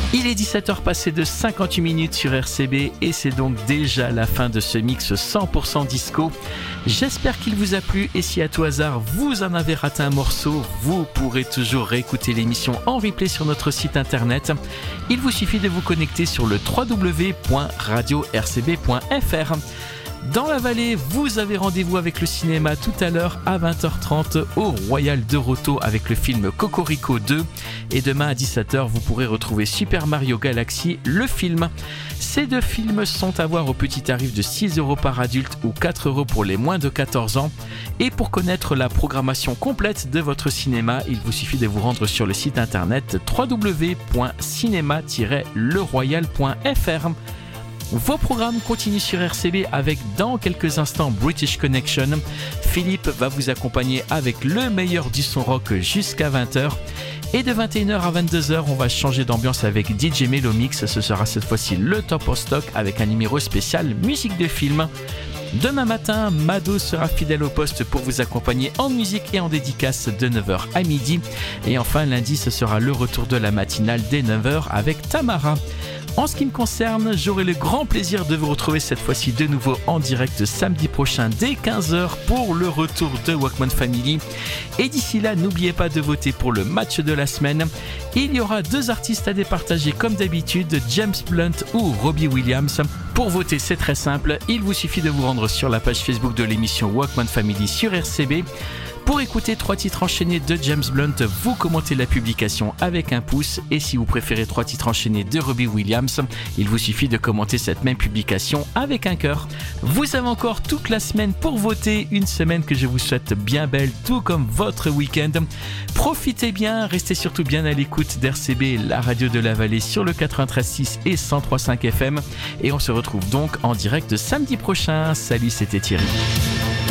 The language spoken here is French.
Il est 17h passé de 58 minutes sur RCB et c'est donc déjà la fin de ce mix 100% disco. J'espère qu'il vous a plu et si à tout hasard vous en avez raté un morceau, vous pourrez toujours réécouter l'émission en replay sur notre site internet. Il vous suffit de vous connecter sur le www.radio-rcb.fr. Dans la vallée, vous avez rendez-vous avec le cinéma tout à l'heure à 20h30 au Royal de Roto avec le film Cocorico 2. Et demain à 17h, vous pourrez retrouver Super Mario Galaxy, le film. Ces deux films sont à voir au petit tarif de 6€ par adulte ou 4€ pour les moins de 14 ans. Et pour connaître la programmation complète de votre cinéma, il vous suffit de vous rendre sur le site internet www.cinema-leroyal.fr. Vos programmes continuent sur RCB avec dans quelques instants British Connection. Philippe va vous accompagner avec le meilleur du son rock jusqu'à 20h. Et de 21h à 22h, on va changer d'ambiance avec DJ Melomix. Ce sera cette fois-ci le Top of Stock avec un numéro spécial musique de film. Demain matin, Mado sera fidèle au poste pour vous accompagner en musique et en dédicace de 9h à midi. Et enfin, lundi, ce sera le retour de la matinale dès 9h avec Tamara. En ce qui me concerne, j'aurai le grand plaisir de vous retrouver cette fois-ci de nouveau en direct samedi prochain dès 15h pour le retour de Walkman Family. Et d'ici là, n'oubliez pas de voter pour le match de la semaine. Il y aura deux artistes à départager comme d'habitude, James Blunt ou Robbie Williams. Pour voter, c'est très simple, il vous suffit de vous rendre sur la page Facebook de l'émission Walkman Family sur RCB. Pour écouter 3 titres enchaînés de James Blunt, vous commentez la publication avec un pouce et si vous préférez 3 titres enchaînés de Robbie Williams, il vous suffit de commenter cette même publication avec un cœur. Vous avez encore toute la semaine pour voter, une semaine que je vous souhaite bien belle, tout comme votre week-end. Profitez bien, restez surtout bien à l'écoute d'RCB, la radio de la vallée sur le 93.6 et 103.5 FM et on se retrouve donc en direct samedi prochain. Salut, c'était Thierry.